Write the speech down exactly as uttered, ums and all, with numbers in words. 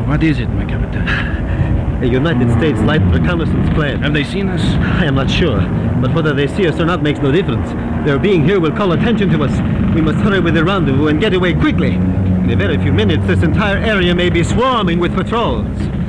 What is it, my captain? A United States light reconnaissance plane. Have they seen us? I am not sure, but whether they see us or not makes no difference. Their being here will call attention to us. We must hurry with the rendezvous and get away quickly. In a very few minutes, this entire area may be swarming with patrols.